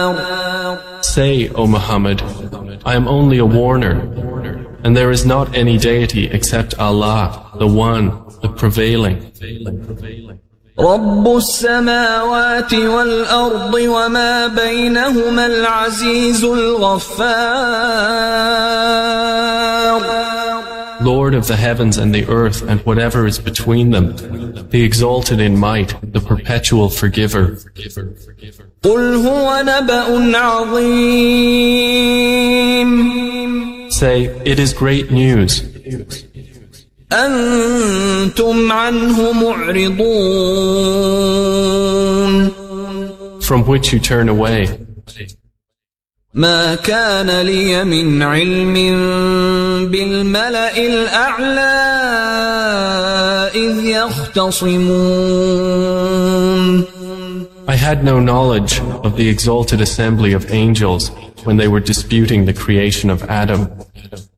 Say, O Muhammad, I am only a warner, and there is not any deity except Allah, the One, the Prevailing. رب السماوات والأرض وما بينهما العزيز الغفار. Lord of the heavens and the earth and whatever is between them, the exalted in might, the perpetual forgiver. قل هو نبأ عظيم. Say, it is great news. أنتم عنه معرضون. From which you turn away. ما كان لي من علم بالملأ الأعلى إذ يختصمون. I had no knowledge of the exalted assembly of angels when they were disputing the creation of Adam.